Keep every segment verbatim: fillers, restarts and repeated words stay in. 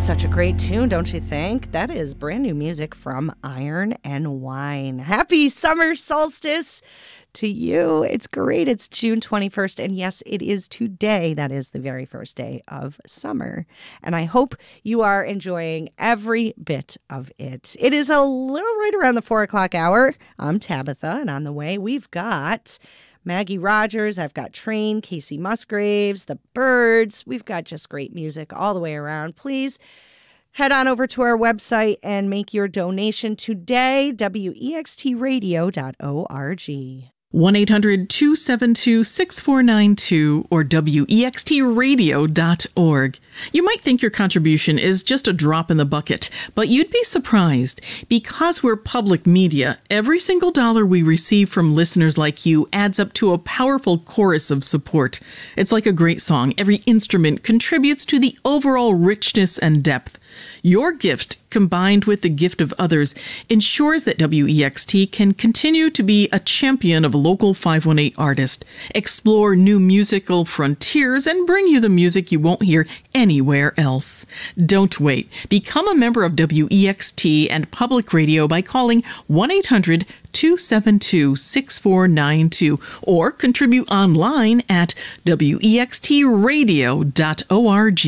Such a great tune, don't you think? That is brand new music from Iron and Wine. Happy summer solstice to you. It's great. It's June twenty-first. And yes, it is today. That is the very first day of summer. And I hope you are enjoying every bit of it. It is a little right around the four o'clock hour. I'm Tabitha, and on the way, we've got Maggie Rogers, I've got Train, Casey Musgraves, The Birds. We've got just great music all the way around. Please head on over to our website and make your donation today, W E X T radio dot org. one eight hundred two seven two six four nine two or W E X T radio dot org. You might think your contribution is just a drop in the bucket, but you'd be surprised. Because we're public media, every single dollar we receive from listeners like you adds up to a powerful chorus of support. It's like a great song. Every instrument contributes to the overall richness and depth. Your gift, combined with the gift of others, ensures that W E X T can continue to be a champion of local five one eight artists, explore new musical frontiers, and bring you the music you won't hear anywhere else. Don't wait. Become a member of W E X T and public radio by calling one eight hundred two seven two six four nine two or contribute online at W E X T radio dot org.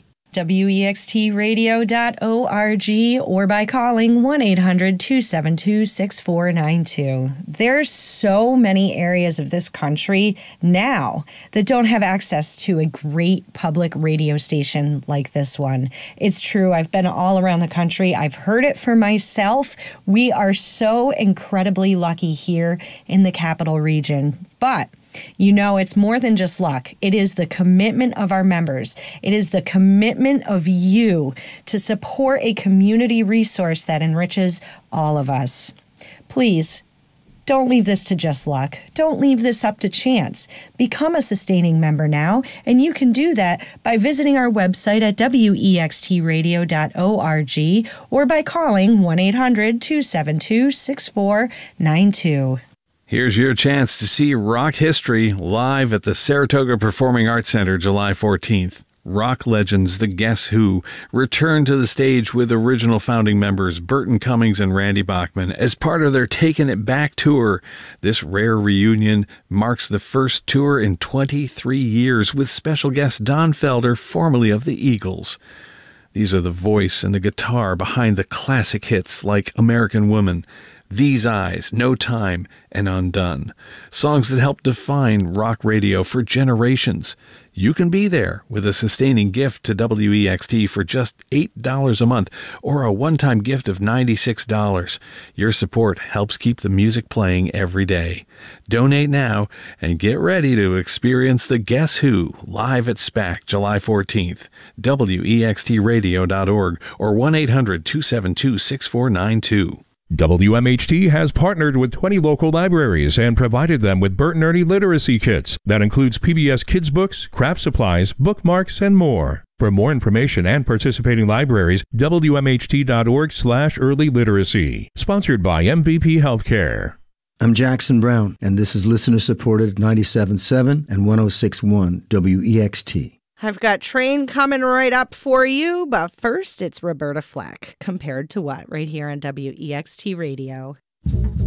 W E X T radio dot org or by calling one eight hundred two seven two six four nine two. There's so many areas of this country now that don't have access to a great public radio station like this one. It's true. I've been all around the country. I've heard it for myself. We are so incredibly lucky here in the Capital Region. But you know, it's more than just luck. It is the commitment of our members. It is the commitment of you to support a community resource that enriches all of us. Please, don't leave this to just luck. Don't leave this up to chance. Become a sustaining member now, and you can do that by visiting our website at W E X T radio dot org or by calling one eight hundred two seven two six four nine two. Here's your chance to see Rock History live at the Saratoga Performing Arts Center July fourteenth. Rock legends The Guess Who return to the stage with original founding members Burton Cummings and Randy Bachman as part of their Taking It Back tour. This rare reunion marks the first tour in twenty-three years with special guest Don Felder, formerly of the Eagles. These are the voice and the guitar behind the classic hits like American Woman, These Eyes, No Time, and Undone. Songs that help define rock radio for generations. You can be there with a sustaining gift to W E X T for just eight dollars a month or a one-time gift of ninety-six dollars. Your support helps keep the music playing every day. Donate now and get ready to experience the Guess Who live at SPAC July fourteenth. W E X T radio dot org or one eight hundred two seven two six four nine two. W M H T has partnered with twenty local libraries and provided them with Bert and Ernie literacy kits. That includes P B S Kids books, craft supplies, bookmarks, and more. For more information and participating libraries, W M H T dot org slash early literacy. Sponsored by M V P Healthcare. I'm Jackson Brown, and this is listener-supported ninety-seven point seven and one oh six point one W E X T. I've got Train coming right up for you, but first it's Roberta Flack. Compared to What? Right here on W E X T Radio.